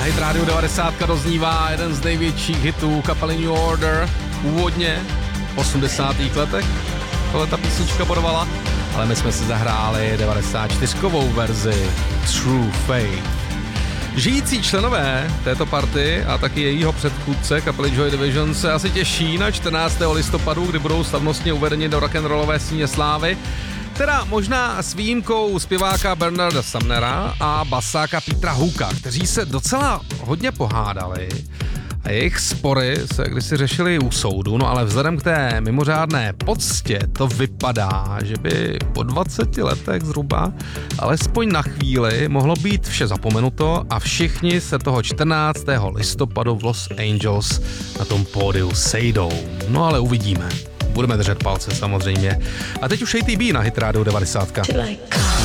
Hit Radio 90 doznívá jeden z největších hitů kapely New Order. Původně v 80. letech tohle ta písnička bodovala, ale my jsme si zahráli 94kovou verzi True Faith. Žijící členové této party a taky jejího předchůdce kapely Joy Division se asi těší na 14. listopadu, kdy budou slavnostně uvedeni do rock'n'rollové síně slávy. Teda možná s výjimkou zpěváka Bernarda Sumnera a basáka Petra Hooka, kteří se docela hodně pohádali a jejich spory se kdysi řešily u soudu, no ale vzhledem k té mimořádné poctě to vypadá, že by po 20 letech zhruba, alespoň na chvíli, mohlo být vše zapomenuto a všichni se toho 14. listopadu v Los Angeles na tom pódiu sejdou. No ale uvidíme. Budeme držet palce samozřejmě. A teď už ATB na Hit Radio 90.